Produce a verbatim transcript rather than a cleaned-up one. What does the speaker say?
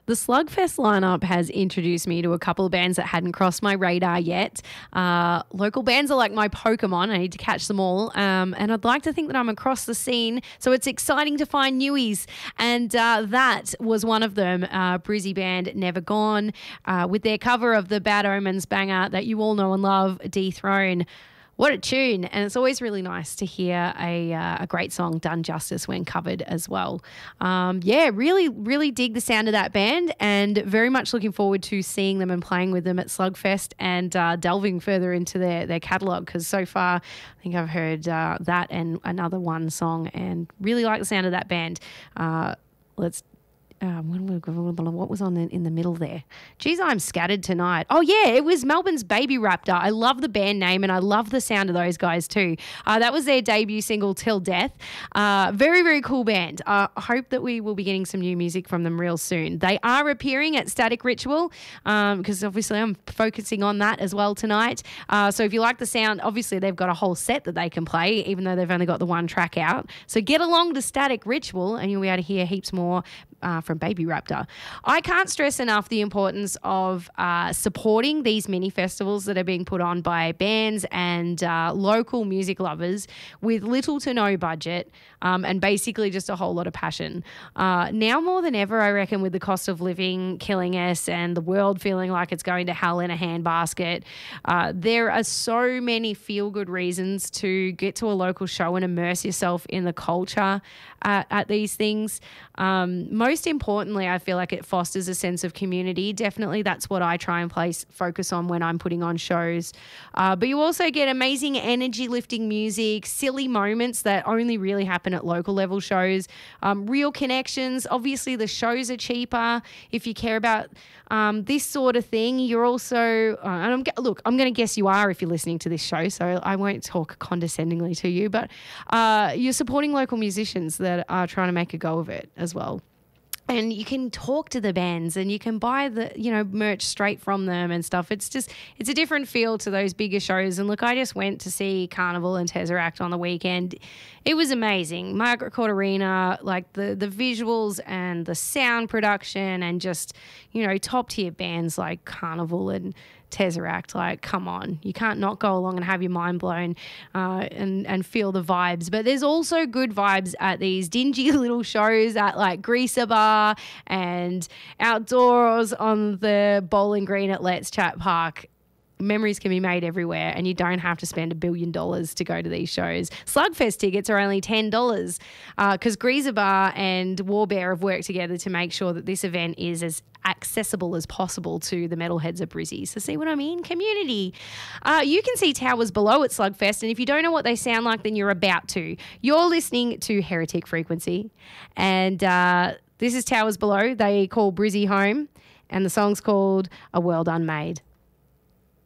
The Slugfest lineup has introduced me to a couple of bands that hadn't crossed my radar yet. Uh, local bands are like my Pokemon. I need to catch them all. Um, and I'd like to think that I'm across the scene, so it's exciting to find newies. And uh, that was one of them, uh, Brizzy band Never Gone, uh, with their cover of the Bad Omens banger that you all know and love, Dethrone. What a tune. And it's always really nice to hear a, uh, a great song done justice when covered as well. Um, yeah, really, really dig the sound of that band and very much looking forward to seeing them and playing with them at Slugfest and uh, delving further into their, their catalogue, because so far I think I've heard uh, that and another one song and really like the sound of that band. Uh, let's Um, what was on the, in the middle there? Geez, I'm scattered tonight. Oh, yeah, it was Melbourne's Baby Raptor. I love the band name and I love the sound of those guys too. Uh, that was their debut single, Till Death. Uh, very, very cool band. I uh, hope that we will be getting some new music from them real soon. They are appearing at Static Ritual because um, obviously I'm focusing on that as well tonight. Uh, so if you like the sound, obviously they've got a whole set that they can play, even though they've only got the one track out. So get along to Static Ritual and you'll be able to hear heaps more Uh, from Baby Raptor. I can't stress enough the importance of uh, supporting these mini festivals that are being put on by bands and uh, local music lovers with little to no budget um, and basically just a whole lot of passion. Uh, now more than ever, I reckon, with the cost of living killing us and the world feeling like it's going to hell in a handbasket, uh, there are so many feel-good reasons to get to a local show and immerse yourself in the culture uh, at these things. Um, most importantly, I feel like it fosters a sense of community. Definitely that's what I try and place focus on when I'm putting on shows. Uh, but you also get amazing energy lifting music, silly moments that only really happen at local level shows, um, real connections. Obviously the shows are cheaper if you care about um, this sort of thing. You're also, uh, and I'm, look, I'm going to guess you are if you're listening to this show, so I won't talk condescendingly to you, but uh, you're supporting local musicians that are trying to make a go of it as well. And you can talk to the bands and you can buy the, you know, merch straight from them and stuff. It's just, it's a different feel to those bigger shows. And look, I just went to see Carnival and Tesseract on the weekend. It was amazing. Margaret Court Arena, like the, the visuals and the sound production and just, you know, top tier bands like Carnival and Tesseract. Like, come on, you can't not go along and have your mind blown uh, and, and feel the vibes. But there's also good vibes at these dingy little shows at like Greaser Bar and outdoors on the bowling green at Let's Chat Park. Memories can be made everywhere and you don't have to spend a billion dollars to go to these shows. Slugfest tickets are only ten dollars because uh, Greaser Bar and Warbear have worked together to make sure that this event is as accessible as possible to the metalheads of Brizzy. So see what I mean? Community. Uh, you can see Towers Below at Slugfest, and if you don't know what they sound like, then you're about to. You're listening to Heretic Frequency, and uh, this is Towers Below. They call Brizzy home, and the song's called A World Unmade.